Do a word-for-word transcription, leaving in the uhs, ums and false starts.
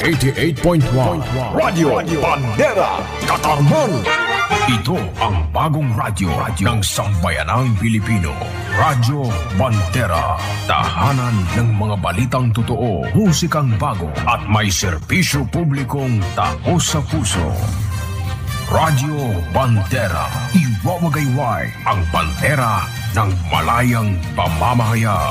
eighty-eight point one Radio Bandera Katarman. Ito ang bagong radyo ng sambayanang Pilipino. Radyo Bandera. Tahanan ng mga balitang totoo, musikang bago at may serbisyo publikong taos sa puso. Radyo Bandera. Iwawagayway ang bandera ng malayang pamamahayag.